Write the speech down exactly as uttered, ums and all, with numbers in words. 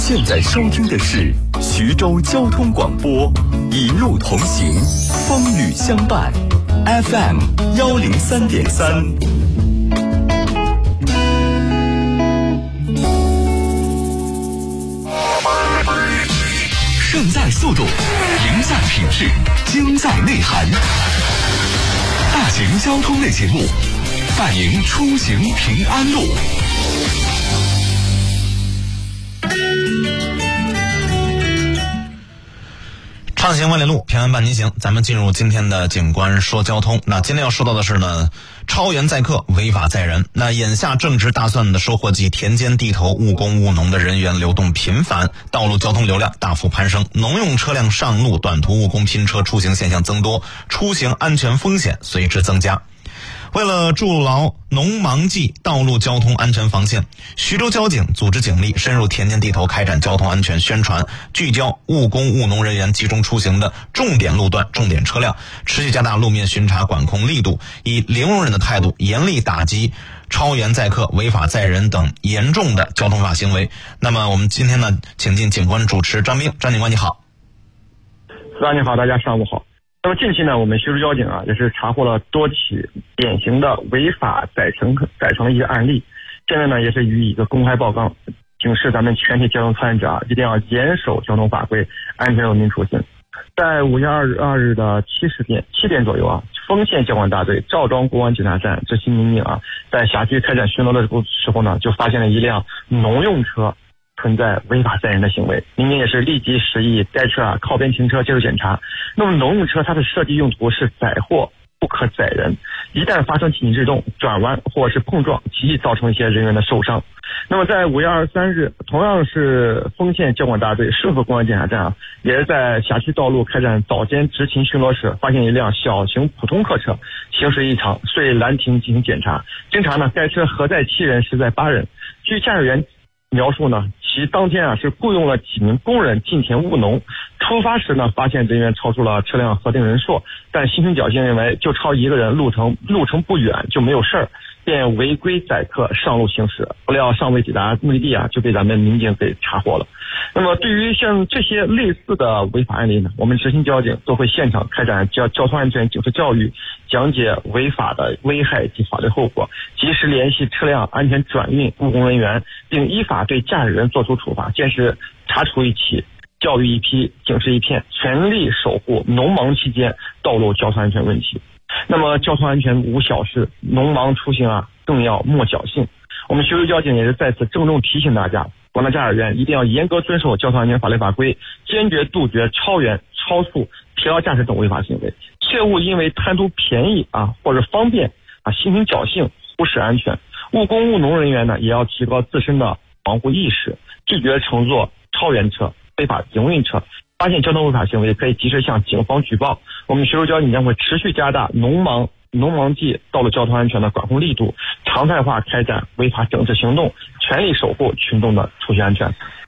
现在收听的是徐州交通广播，一路同行，风雨相伴 ，F M 幺零三点三。胜在速度，赢在品质，精在内涵。大型交通类节目，伴您出行平安路。 畅行万里路，平安伴您行。咱们进入今天的警官说交通。那今天要说到的是呢，超员载客，违法载人。那眼下正值大蒜的收获季，田间地头务工务农的人员流动频繁，道路交通流量大幅攀升，农用车辆上路，短途务工拼车出行现象增多，出行安全风险随之增加。为了筑牢农忙季道路交通安全防线，徐州交警组织警力深入田间地头开展交通安全宣传，聚焦务工务农人员集中出行的重点路段、重点车辆，持续加大路面巡查管控力度，以零容忍的态度严厉打击超员载客、违法载人等严重的交通法行为。那么我们今天呢，请进警官主持张兵。张警官你好。 司长你好，大家上午好。那么近期呢，我们徐州交警啊也是查获了多起典型的违法载乘载乘的一个案例。现在呢也是予以一个公开报告，警示咱们全体交通参与者啊一定要严守交通法规，安全为民出行。在五月二日二日的七十点七点左右啊，丰县交管大队赵庄公安检查站执勤民警啊，在辖区开展巡逻的时候呢，就发现了一辆农用车存在违法载人的行为，民警也是立即示意该车啊靠边停车接受检查。那么农用车它的设计用途是载货，不可载人，一旦发生紧急制动、转弯或者是碰撞，极易造成一些人员的受伤。那么在五月二十三日，同样是丰县交管大队顺河公安检查站啊，也是在辖区道路开展早间执勤巡逻时，发现一辆小型普通客车行驶异常，遂拦停进行检查。经查呢，该车核载七人，实载八人。据驾驶员描述呢，其当天啊是雇佣了几名工人进田务农，出发时呢发现人员超出了车辆核定人数，但心存侥幸认为就超一个人，路程路程不远就没有事儿，便违规载客上路行驶，不料尚未抵达目的地啊就被咱们民警给查获了。那么对于像这些类似的违法案例呢，我们执勤交警都会现场开展交交通安全警示教育，讲解违法的危害及法律后果，及时联系车辆安全转运务工人员，并依法对驾驶人作出处罚，坚持查处一起，教育一批，警示一片，全力守护农忙期间道路交通安全问题。那么交通安全无小事，农忙出行啊更要莫侥幸。我们徐州交警也是在此郑重提醒大家，广大驾驶员一定要严格遵守交通安全法律法规，坚决杜绝超员、超速、疲劳驾驶等违法行为，切勿因为贪图便宜啊或者方便啊心存侥幸忽视安全。务工务农人员呢也要提高自身的防护意识，拒绝乘坐超员车、非法营运车，发现交通违法行为可以及时向警方举报。我们徐州交警将会持续加大农忙农忙季道路交通安全的管控力度，常态化开展违法整治行动，全力守护群众的出行安全。